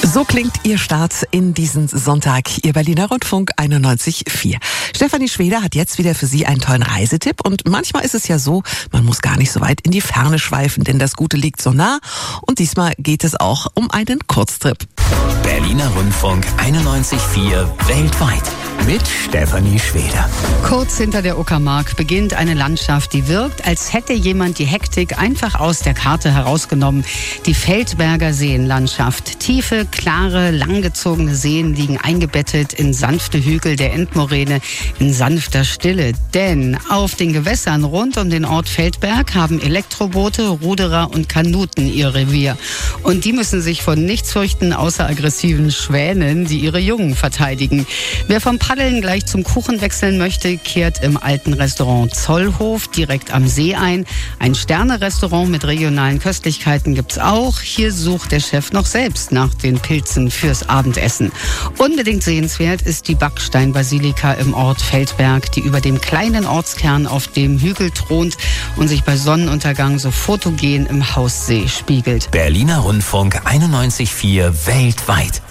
So klingt Ihr Start in diesen Sonntag, Ihr Berliner Rundfunk 91.4. Stefanie Schweder hat jetzt wieder für Sie einen tollen Reisetipp und manchmal ist es ja so, man muss gar nicht so weit in die Ferne schweifen, denn das Gute liegt so nah und diesmal geht es auch um einen Kurztrip. Berliner Rundfunk 91.4 weltweit mit Stefanie Schweder. Kurz hinter der Uckermark beginnt eine Landschaft, die wirkt, als hätte jemand die Hektik einfach aus der Karte herausgenommen. Die Feldberger Seenlandschaft. Tiefe, klare, langgezogene Seen liegen eingebettet in sanfte Hügel der Endmoräne, in sanfter Stille. Denn auf den Gewässern rund um den Ort Feldberg haben Elektroboote, Ruderer und Kanuten ihr Revier. Und die müssen sich vor nichts fürchten, außer aggressiven Schwänen, die ihre Jungen verteidigen. Wer vom Paddeln gleich zum Kuchen wechseln möchte, kehrt im alten Restaurant Zollhof direkt am See ein. Ein Sterne-Restaurant mit regionalen Köstlichkeiten gibt's auch. Hier sucht der Chef noch selbst nach den Pilzen fürs Abendessen. Unbedingt sehenswert ist die Backsteinbasilika im Ort Feldberg, die über dem kleinen Ortskern auf dem Hügel thront und sich bei Sonnenuntergang so fotogen im Haussee spiegelt. Berliner Rundfunk 91.4 weltweit.